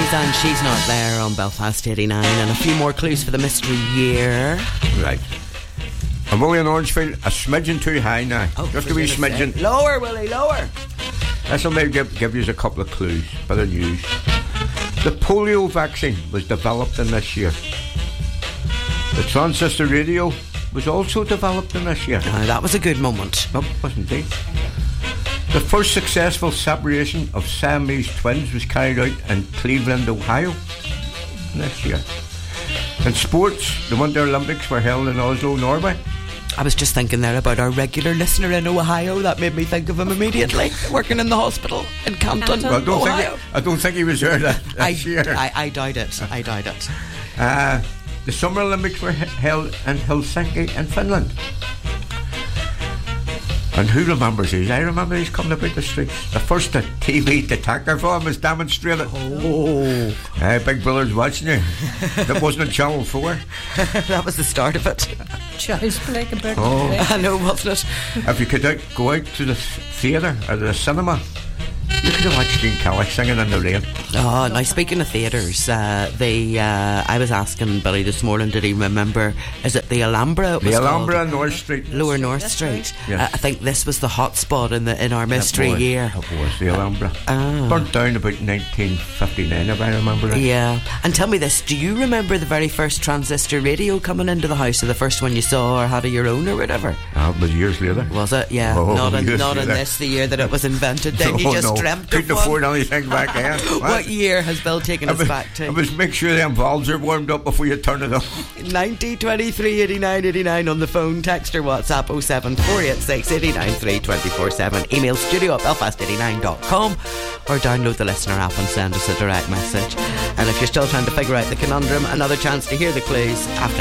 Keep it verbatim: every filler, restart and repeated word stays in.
Clues and She's Not There on Belfast eighty-nine, and a few more clues for the mystery year. Right. I'm only in Orangefield, a smidgen too high now. Oh, Just a wee smidgen. Say. Lower, Willie, lower. This will maybe give, give you a couple of clues. Bit of news. The polio vaccine was developed in this year. The transistor radio was also developed in this year. Oh, that was a good moment. No, it was indeed. The first successful separation of Siamese twins was carried out in Cleveland, Ohio this year. In sports, the Winter Olympics were held in Oslo, Norway. I was just thinking there about our regular listener in Ohio. That made me think of him immediately, working in the hospital in Canton, well, I don't Ohio. Think he, I don't think he was there that, that I, year. I, I doubt it. I doubt it. Uh, the Summer Olympics were held in Helsinki in Finland. And who remembers these? I remember these coming about the streets. The first T V detector film was demonstrated. Oh. Uh, Big Brother's watching you. That wasn't on Channel four. That was the start of it. Just like a bird. Oh. I know, wasn't it? If you could out, go out to the theatre or the cinema, you could have watched Gene Kelly singing in the rain. Oh, now speaking of theatres, uh, the uh, I was asking Billy this morning, did he remember, is it the Alhambra? It the was Alhambra, called? North Street. Lower North Street. Yes. Uh, I think this was the hot spot in the in our mystery it was, year. It was the Alhambra. Ah. Burnt down about nineteen fifty-nine, if I remember it. Yeah. And tell me this, do you remember the very first transistor radio coming into the house, or the first one you saw or had of your own or whatever? Oh, it was years later. Was it? Yeah. Oh, not in, not in later. this, the year that it was invented. Then no, you just no. dreamt Couldn't of one. afford anything back then. What year has Bill taken I us was, back to? I was make sure them valves are warmed up before you turn it on. ninety twenty-three eighty-nine eighty-nine on the phone. Text or WhatsApp oh seven four eight six eight nine three two four seven. Email studio at belfast eighty-nine dot com, or download the listener app and send us a direct message. And if you're still trying to figure out the conundrum, another chance to hear the clues after